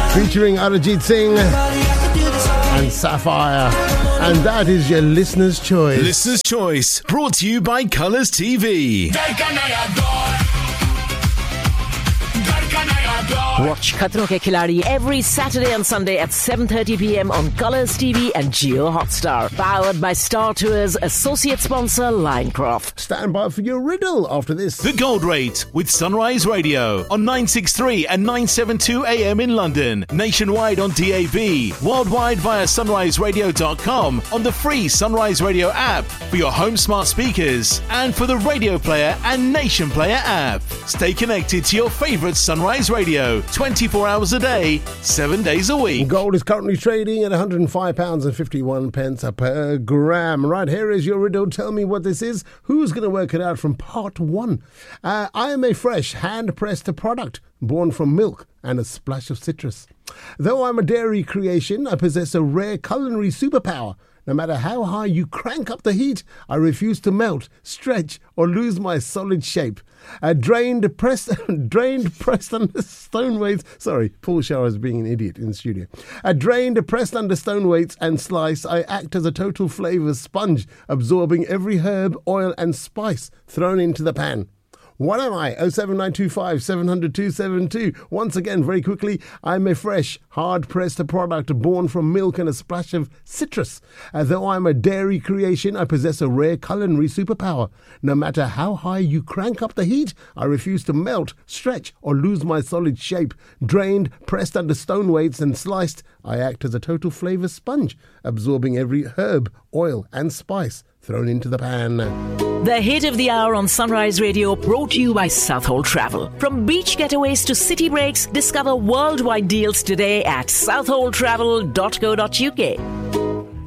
featuring Arijit Singh and Sapphire. And that is your Listener's Choice. Listener's Choice, brought to you by Colours TV. Watch Khatron Ke Khiladi every Saturday and Sunday at 7:30 p.m. on Colours TV and Jio Hotstar. Powered by Star Tours, associate sponsor Linecroft. Stand by for your riddle after this. The Gold Rate with Sunrise Radio on 963 and 972 AM in London. Nationwide on DAB. Worldwide via sunriseradio.com on the free Sunrise Radio app for your home smart speakers and for the Radio Player and Nation Player app. Stay connected to your favourite Sunrise Radio 24 hours a day, 7 days a week. Gold is currently trading at £105.51 per gram. Right, here is your riddle. Tell me what this is. Who's going to work it out from part one? I am a fresh, hand-pressed product born from milk and a splash of citrus. Though I'm a dairy creation, I possess a rare culinary superpower. No matter how high you crank up the heat, I refuse to melt, stretch, or lose my solid shape. Drained, pressed under stone weights. Sorry, Paul Shower is being an idiot in the studio. Drained, pressed under stone weights and sliced, I act as a total flavour sponge, absorbing every herb, oil, and spice thrown into the pan. What am I? 07925 700 272. Once again, very quickly, I'm a fresh, hard-pressed product born from milk and a splash of citrus. Though I'm a dairy creation, I possess a rare culinary superpower. No matter how high you crank up the heat, I refuse to melt, stretch, or lose my solid shape. Drained, pressed under stone weights and sliced, I act as a total flavour sponge, absorbing every herb, oil, and spice thrown into the pan. The hit of the hour on Sunrise Radio, brought to you by Southhold Travel. From beach getaways to city breaks, discover worldwide deals today at southholdtravel.co.uk.